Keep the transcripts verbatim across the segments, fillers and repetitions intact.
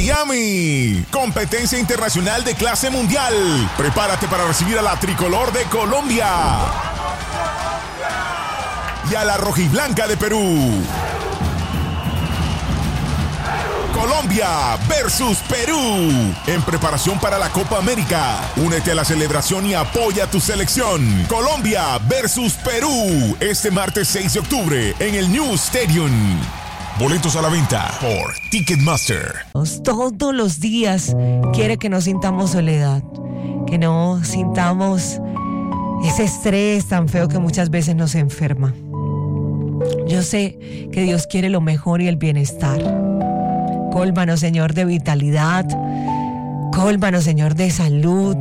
Miami. Competencia internacional de clase mundial. Prepárate para recibir a la tricolor de Colombia y a la rojiblanca de Perú. Colombia versus Perú en preparación para la Copa América. Únete a la celebración y apoya a tu selección. Colombia versus Perú este martes seis de octubre en el New Stadium. Boletos a la venta por Ticketmaster. Todos los días quiere que no sintamos soledad, que no sintamos ese estrés tan feo que muchas veces nos enferma. Yo sé que Dios quiere lo mejor y el bienestar. Cólmanos, Señor, de vitalidad. Cólmanos, Señor, de salud.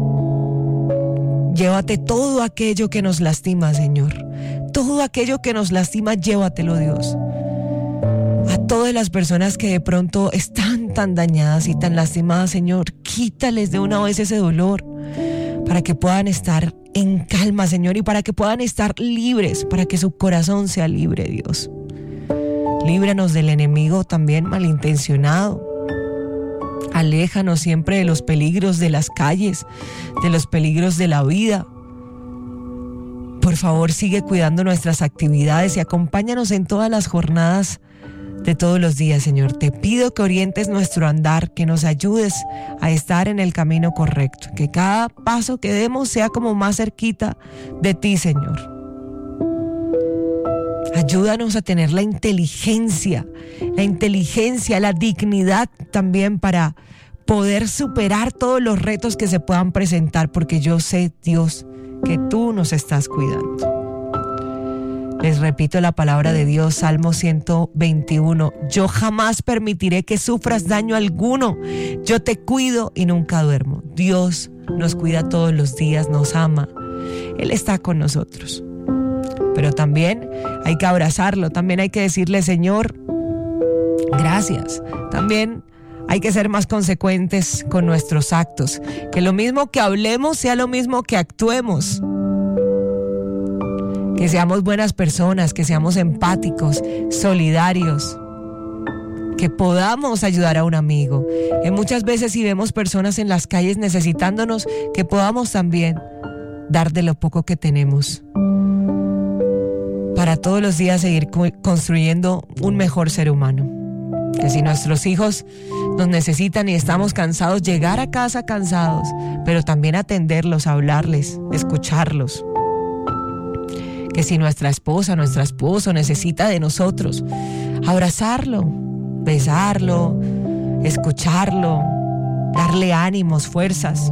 Llévate todo aquello que nos lastima, Señor. Todo aquello que nos lastima, llévatelo, Dios. A todas las personas que de pronto están tan dañadas y tan lastimadas, Señor, quítales de una vez ese dolor para que puedan estar en calma, Señor, y para que puedan estar libres, para que su corazón sea libre, Dios. Líbranos del enemigo también malintencionado. Aléjanos siempre de los peligros de las calles, de los peligros de la vida. Por favor, sigue cuidando nuestras actividades y acompáñanos en todas las jornadas de todos los días, Señor. Te pido que orientes nuestro andar, que nos ayudes a estar en el camino correcto, que cada paso que demos sea como más cerquita de ti, Señor. Ayúdanos a tener la inteligencia, la inteligencia, la dignidad también para poder superar todos los retos que se puedan presentar, porque yo sé, Dios, que tú nos estás cuidando. Les repito la palabra de Dios, Salmo ciento veintiuno. Yo jamás permitiré que sufras daño alguno. Yo te cuido y nunca duermo. Dios nos cuida todos los días, nos ama. Él está con nosotros. Pero también hay que abrazarlo, también hay que decirle, Señor, gracias. También hay que ser más consecuentes con nuestros actos. Que lo mismo que hablemos sea lo mismo que actuemos. Que seamos buenas personas, que seamos empáticos, solidarios. Que podamos ayudar a un amigo. Que muchas veces si vemos personas en las calles necesitándonos, que podamos también dar de lo poco que tenemos. Para todos los días seguir construyendo un mejor ser humano. Que si nuestros hijos nos necesitan y estamos cansados, llegar a casa cansados, pero también atenderlos, hablarles, escucharlos. Que si nuestra esposa, nuestro esposo necesita de nosotros, abrazarlo, besarlo, escucharlo, darle ánimos, fuerzas.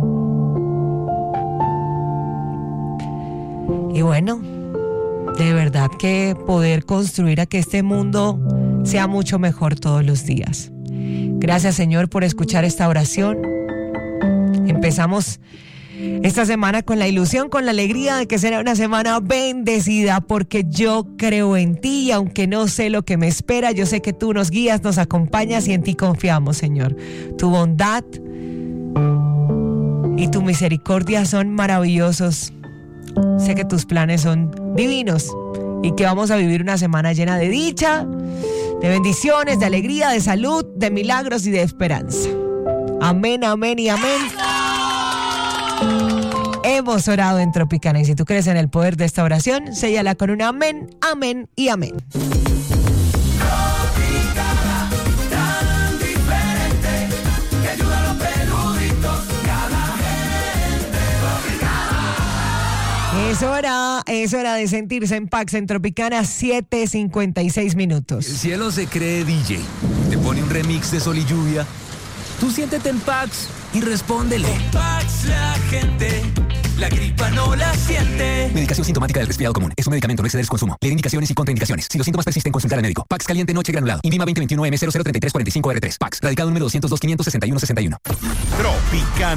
Y bueno, de verdad que poder construir a que este mundo sea mucho mejor todos los días. Gracias, Señor, por escuchar esta oración. Empezamos esta semana con la ilusión, con la alegría de que será una semana bendecida, porque yo creo en ti y aunque no sé lo que me espera, yo sé que tú nos guías, nos acompañas y en ti confiamos, Señor. Tu bondad y tu misericordia son maravillosos. Sé que tus planes son divinos y que vamos a vivir una semana llena de dicha, de bendiciones, de alegría, de salud, de milagros y de esperanza. Amén, amén y amén. Hemos orado en Tropicana y si tú crees en el poder de esta oración, séllala con un amén, amén y amén. Es hora, es hora de sentirse en Pax en Tropicana, siete cincuenta y seis minutos. El cielo se cree D J, te pone un remix de Sol y Lluvia. Tú siéntete en Pax y respóndele. Con Pax la gente, la gripa no la siente. Medicación sintomática del resfriado común. Es un medicamento, no exceder su consumo. Leer indicaciones y contraindicaciones. Si los síntomas persisten, consultar al médico. Pax caliente noche granulado. Invima veinte veintiuno M cero cero treinta y tres cuarenta y cinco R tres. Pax. Radicado número doscientos dos, quinientos sesenta y uno sesenta y uno. Tropicana.